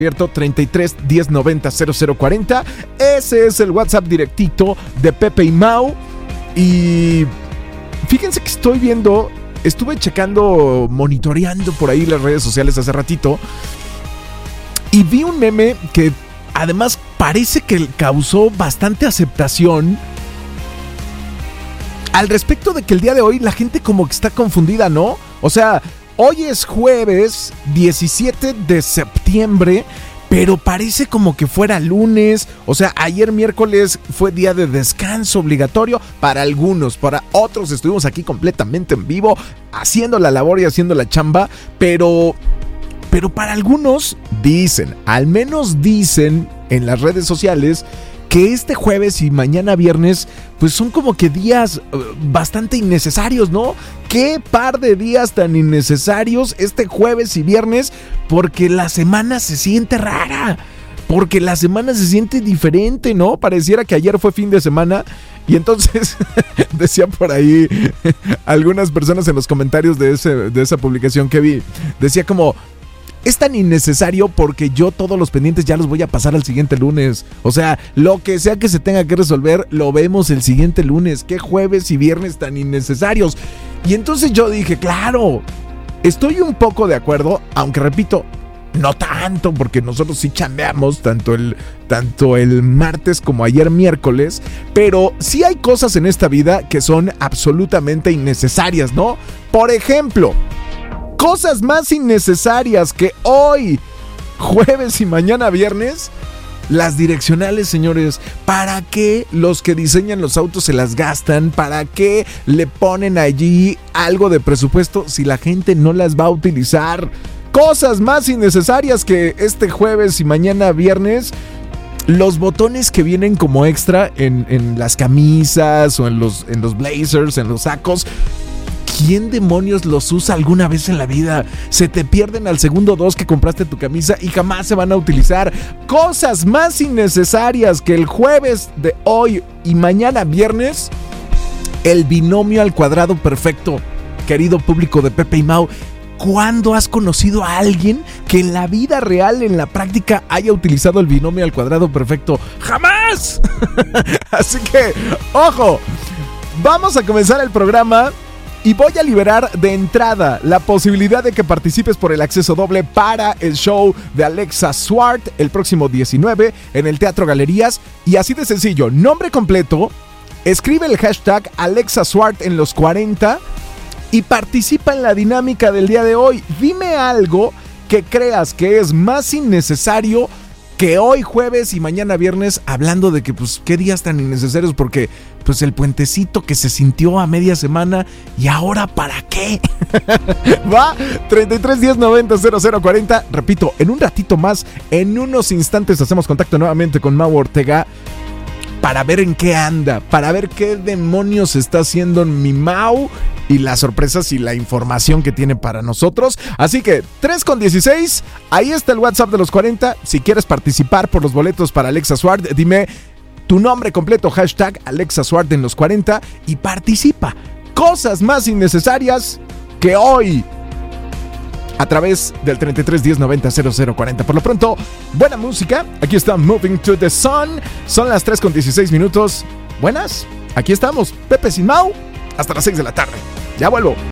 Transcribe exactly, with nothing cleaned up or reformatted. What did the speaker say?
treinta y tres, diez, noventa, cero cero cuarenta. Ese es el WhatsApp directito de Pepe y Mau. Y fíjense que estoy viendo, estuve checando, monitoreando por ahí las redes sociales hace ratito, y vi un meme que además parece que causó bastante aceptación al respecto de que el día de hoy la gente como que está confundida, ¿no? O sea, hoy es jueves diecisiete de septiembre, pero parece como que fuera lunes. O sea, ayer miércoles fue día de descanso obligatorio para algunos, para otros estuvimos aquí completamente en vivo, haciendo la labor y haciendo la chamba, pero, pero para algunos dicen, al menos dicen en las redes sociales, que este jueves y mañana viernes pues son como que días uh, bastante innecesarios, ¿no? Qué par de días tan innecesarios este jueves y viernes, porque la semana se siente rara, porque la semana se siente diferente, ¿no? Pareciera que ayer fue fin de semana. Y entonces decía por ahí algunas personas en los comentarios de, ese, de esa publicación que vi, decía como: es tan innecesario porque yo todos los pendientes ya los voy a pasar al siguiente lunes. O sea, lo que sea que se tenga que resolver, lo vemos el siguiente lunes. ¿Qué jueves y viernes tan innecesarios? Y entonces yo dije, claro, estoy un poco de acuerdo, aunque repito, no tanto, porque nosotros sí chambeamos tanto el, tanto el martes como ayer miércoles, pero sí hay cosas en esta vida que son absolutamente innecesarias, ¿no? Por ejemplo, cosas más innecesarias que hoy, jueves y mañana viernes, las direccionales, señores. ¿Para qué los que diseñan los autos se las gastan? ¿Para qué le ponen allí algo de presupuesto si la gente no las va a utilizar? Cosas más innecesarias que este jueves y mañana viernes. Los botones que vienen como extra en, en las camisas o en los, en los blazers, en los sacos. ¿Quién demonios los usa alguna vez en la vida? Se te pierden al segundo dos que compraste tu camisa y jamás se van a utilizar. Cosas más innecesarias que el jueves de hoy y mañana viernes. El binomio al cuadrado perfecto. Querido público de Pepe y Mau, ¿cuándo has conocido a alguien que en la vida real, en la práctica, haya utilizado el binomio al cuadrado perfecto? ¡Jamás! Así que, ¡ojo! Vamos a comenzar el programa. Y voy a liberar de entrada la posibilidad de que participes por el acceso doble para el show de Alexa Swart el próximo diecinueve en el Teatro Galerías. Y así de sencillo, nombre completo, escribe el hashtag Alexa Swart en los cuarenta y participa en la dinámica del día de hoy. Dime algo que creas que es más innecesario que hoy jueves y mañana viernes, hablando de que pues qué días tan innecesarios, porque pues el puentecito que se sintió a media semana y ahora ¿para qué? Va, treinta y tres, diez, noventa, cero cero cuarenta. Repito, en un ratito más, en unos instantes hacemos contacto nuevamente con Mau Ortega para ver en qué anda, para ver qué demonios está haciendo mi Mau y las sorpresas y la información que tiene para nosotros. Así que tres con dieciséis, ahí está el WhatsApp de los cuarenta. Si quieres participar por los boletos para Alexa Swart, dime tu nombre completo, hashtag Alexa Swart en los cuarenta y participa. Cosas más innecesarias que hoy, a través del treinta y tres, diez, noventa, cero cero cuarenta. Por lo pronto, buena música. Aquí está Moving to the Sun. Son las tres con dieciséis minutos. Buenas, aquí estamos, Pepe sin Mau, hasta las seis de la tarde. Ya vuelvo.